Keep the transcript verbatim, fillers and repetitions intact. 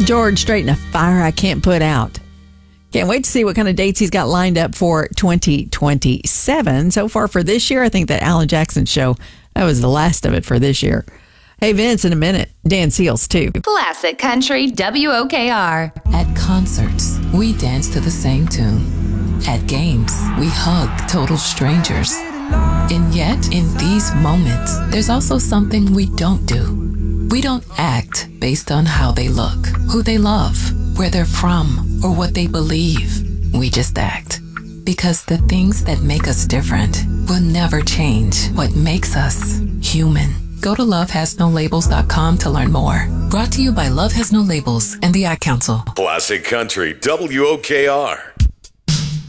George straight in a fire I can't put out. Can't wait to see what kind of dates he's got lined up for twenty twenty-seven. So far for this year, I think that Alan Jackson show, that was the last of it for this year. Hey, Vince, in a minute. Dan Seals, too. Classic Country W O K R. At concerts, we dance to the same tune. At games, we hug total strangers. And yet, in these moments, there's also something we don't do. We don't act based on how they look, who they love, where they're from, or what they believe. We just act. Because the things that make us different will never change what makes us human. Go to love has no labels dot com to learn more. Brought to you by Love Has No Labels and the Ad Council. Classic Country W O K R.